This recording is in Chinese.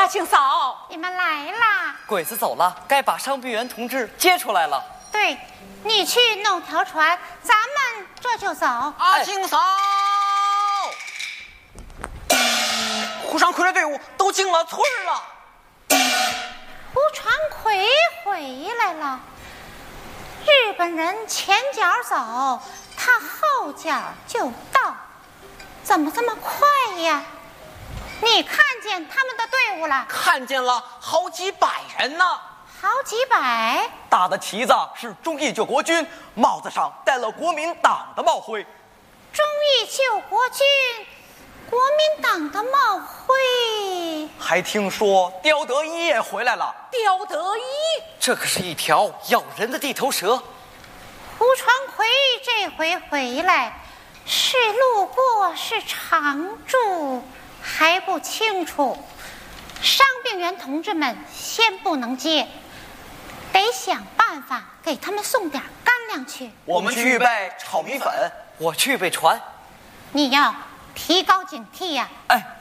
阿庆嫂， 你们来啦！ 鬼子走了，该把伤病员同志接出来了。 对，你去弄条船，咱们这就走。 阿庆嫂，胡尚奎的队伍都进了村了。 胡传奎回来了。日本人前脚走，他后脚就到，怎么这么快呀？你看见他们的队伍了？ 看见了，好几百人呢。 好几百。 打的旗子是忠义救国军，帽子上戴了国民党的帽徽。 忠义救国军，国民党的帽徽。 还听说刁德一也回来了。 刁德一， 这可是一条咬人的地头蛇。 胡传奎这回回来，是路过是常住还不清楚。伤病员同志们先不能接，得想办法给他们送点干粮去。 我们去预备炒米粉， 我去备船。 你要提高警惕呀！ 哎，